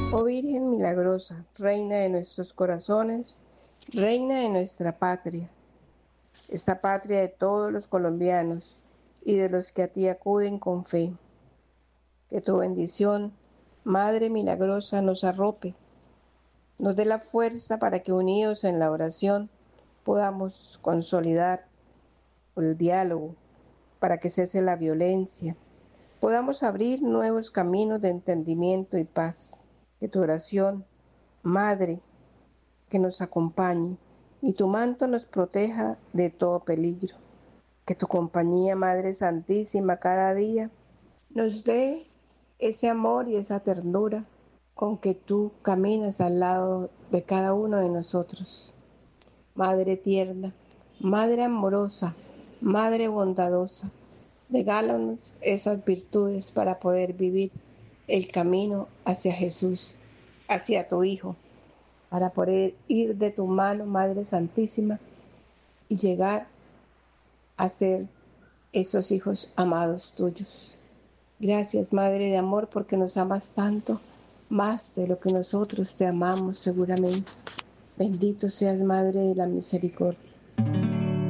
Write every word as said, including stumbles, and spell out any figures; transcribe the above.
Oh Virgen milagrosa, reina de nuestros corazones, reina de nuestra patria, esta patria de todos los colombianos y de los que a ti acuden con fe. Que tu bendición, Madre milagrosa, nos arrope, nos dé la fuerza para que unidos en la oración podamos consolidar el diálogo, para que cese la violencia, podamos abrir nuevos caminos de entendimiento y paz. Que tu oración, Madre, que nos acompañe y tu manto nos proteja de todo peligro. Que tu compañía, Madre Santísima, cada día nos dé ese amor y esa ternura con que tú caminas al lado de cada uno de nosotros. Madre tierna, Madre amorosa, Madre bondadosa, regálanos esas virtudes para poder vivir el camino hacia Jesús, hacia tu Hijo, para poder ir de tu mano, Madre Santísima, y llegar a ser esos hijos amados tuyos. Gracias, Madre de amor, porque nos amas tanto, más de lo que nosotros te amamos seguramente. Bendito seas, Madre de la misericordia.